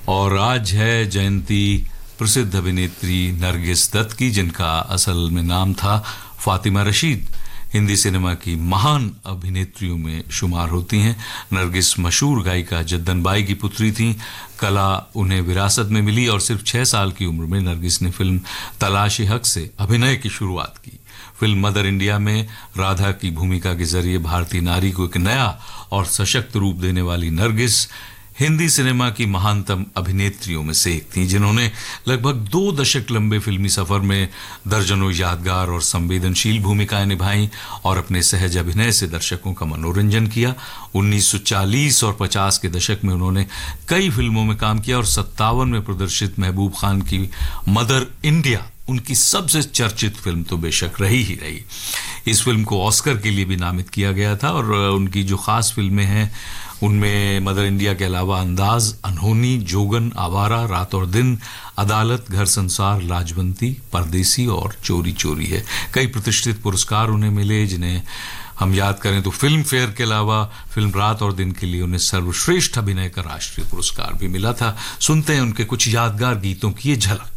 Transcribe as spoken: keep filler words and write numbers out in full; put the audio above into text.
और आज है जयंती प्रसिद्ध अभिनेत्री नरगिस दत्त की, जिनका असल में नाम था फातिमा रशीद। हिंदी सिनेमा की महान अभिनेत्रियों में शुमार होती हैं। नरगिस मशहूर गायिका जद्दन बाई की पुत्री थीं। कला उन्हें विरासत में मिली और सिर्फ छह साल की उम्र में नरगिस ने फिल्म तलाश हक से अभिनय की शुरुआत की। फिल्म मदर इंडिया में राधा की भूमिका के जरिए भारतीय नारी को एक नया और सशक्त रूप देने वाली नरगिस हिंदी सिनेमा की महानतम अभिनेत्रियों में से एक थी, जिन्होंने लगभग दो दशक लंबे फिल्मी सफर में दर्जनों यादगार और संवेदनशील भूमिकाएं निभाईं और अपने सहज अभिनय से दर्शकों का मनोरंजन किया। उन्नीस सौ चालीस और पचास के दशक में उन्होंने कई फिल्मों में काम किया और सत्तावन में प्रदर्शित महबूब खान की मदर इंडिया उनकी सबसे चर्चित फिल्म तो बेशक रही ही रही। इस फिल्म को ऑस्कर के लिए भी नामित किया गया था और उनकी जो खास फिल्में हैं उनमें मदर इंडिया के अलावा अंदाज, अनहोनी, जोगन, आवारा, रात और दिन, अदालत, घर संसार, लाजवंती, परदेसी और चोरी चोरी है। कई प्रतिष्ठित पुरस्कार उन्हें मिले, जिन्हें हम याद करें तो फिल्म फेयर के अलावा फिल्म रात और दिन के लिए उन्हें सर्वश्रेष्ठ अभिनय का राष्ट्रीय पुरस्कार भी मिला था। सुनते हैं उनके कुछ यादगार गीतों की ये झलक।